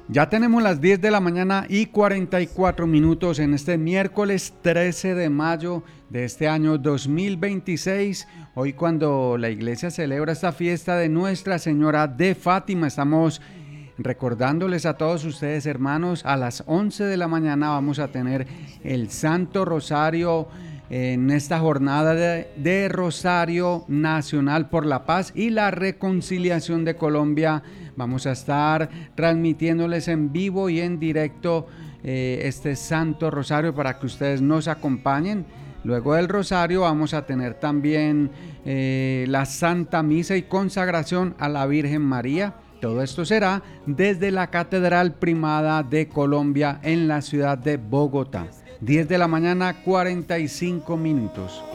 Ya tenemos las 10 de la mañana y 44 minutos en este miércoles 13 de mayo de este año 2026. Hoy cuando la iglesia celebra esta fiesta de Nuestra Señora de Fátima, estamos recordándoles a todos ustedes, hermanos, a las 11 de la mañana vamos a tener el Santo Rosario en esta jornada de Rosario Nacional por la Paz y la Reconciliación de Colombia. Vamos a estar transmitiéndoles en vivo y en directo este Santo Rosario para que ustedes nos acompañen. Luego del Rosario vamos a tener también la Santa Misa y consagración a la Virgen María. Todo esto será desde la Catedral Primada de Colombia en la ciudad de Bogotá. 10 de la mañana, 45 minutos.